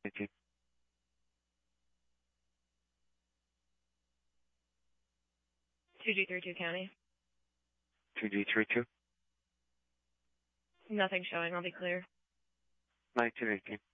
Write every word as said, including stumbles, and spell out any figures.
eighteen. two G thirty-two County. two G thirty-two. Nothing showing. I'll be clear. nineteen eighteen.